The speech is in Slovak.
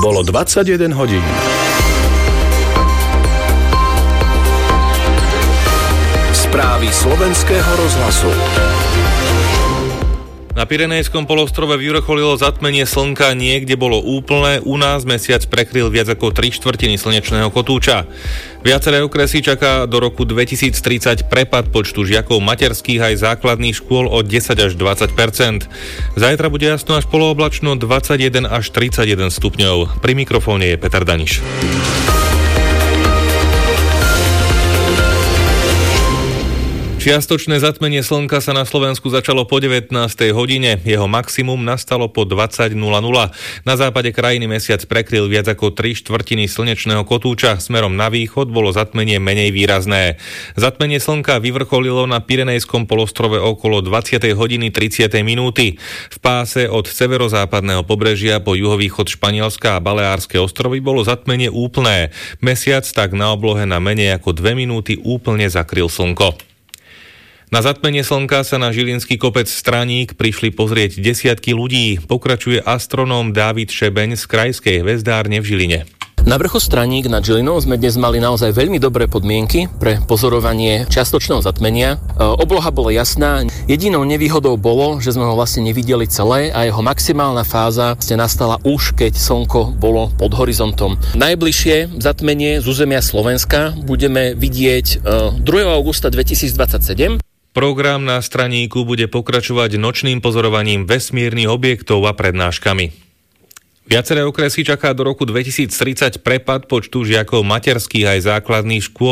Bolo 21 hodín. Správy slovenského rozhlasu. Na Pyrenejskom polostrove vyvrcholilo zatmenie slnka, niekde bolo úplné, u nás mesiac prekryl viac ako 3/4 slnečného kotúča. Viaceré okresy čaká do roku 2030 prepad počtu žiakov materských aj základných škôl o 10 až 20%. Zajtra bude jasno až polooblačno 21 až 31 stupňov. Pri mikrofóne je Peter Daniš. Čiastočné zatmenie slnka sa na Slovensku začalo po 19. hodine. Jeho maximum nastalo po 20:00. Na západe krajiny mesiac prekryl viac ako 3/4 slnečného kotúča. Smerom na východ bolo zatmenie menej výrazné. Zatmenie slnka vyvrcholilo na Pyrenejskom polostrove okolo 20:30. V páse od severozápadného pobrežia po juhovýchod Španielska a Baleárske ostrovy bolo zatmenie úplné. Mesiac tak na oblohe na menej ako 2 minúty úplne zakryl slnko. Na zatmenie slnka sa na žilinský kopec Straník prišli pozrieť desiatky ľudí, pokračuje astronóm Dávid Šebeň z Krajskej hvezdárne v Žiline. Na vrchu Straník nad Žilinou sme dnes mali naozaj veľmi dobré podmienky pre pozorovanie čiastočného zatmenia. Obloha bola jasná, jedinou nevýhodou bolo, že sme ho vlastne nevideli celé a jeho maximálna fáza nastala už, keď slnko bolo pod horizontom. Najbližšie zatmenie z územia Slovenska budeme vidieť 2. augusta 2027. Program na Straníku bude pokračovať nočným pozorovaním vesmírnych objektov a prednáškami. Viaceré okresy čaká do roku 2030 prepad počtu žiakov materských aj základných škôl.